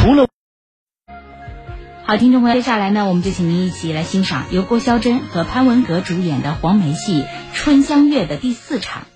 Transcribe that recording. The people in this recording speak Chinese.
除了好，听众朋友，接下来呢，我们就请您一起来欣赏由郭霄珍和潘文革主演的黄梅戏《春香月》的第4场。